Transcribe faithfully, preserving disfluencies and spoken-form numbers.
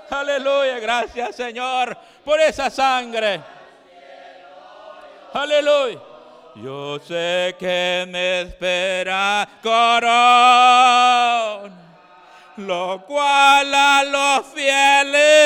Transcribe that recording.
Aleluya, gracias Señor por esa sangre. Aleluya. Yo sé que me espera corona, lo cual a los fieles